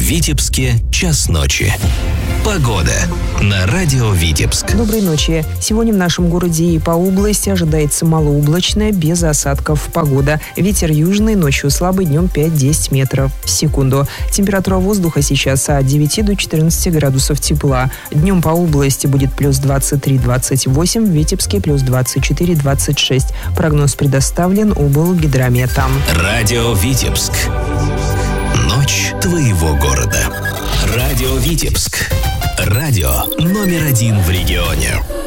Витебске час ночи. Погода на радио Витебск. Доброй ночи. Сегодня в нашем городе и по области ожидается малооблачная, без осадков погода. Ветер южный, ночью слабый, днем 5-10 метров в секунду. Температура воздуха сейчас от 9 до 14 градусов тепла. Днем по области будет плюс 23-28, в Витебске плюс 24-26. Прогноз предоставлен облгидромета. Радио Витебск. Ночь твоего города. Радио Витебск. Радио номер 1 в регионе.